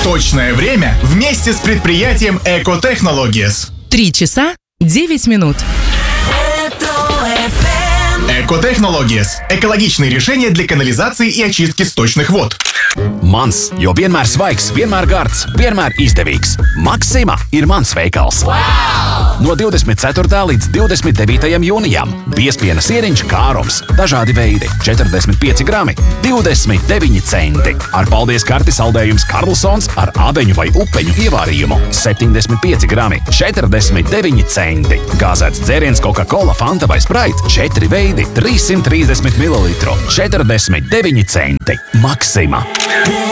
Точное время вместе с предприятием Eco Technologies. 3 часа 9 минут. Eco Technologies – экологичные решения для канализации и очистки сточных вод. Mans, jo vienmēr svaigs, vienmēr gards, vienmēr izdevīgs. Maxima ir mans veikals. Wow! No 24. līdz 29. jūnijam biezpiena sieriņš kārums, dažādi veidi, 45 grami, 29 centi. Ar paldies karti saldējums Karlsons ar ābeņu vai upeņu ievārījumu, 75 grami, 49 centi. Gāzēts dzēriens Coca-Cola, Fanta vai Sprite, 4 veidi, 330 ml, 49 centi. Maxima.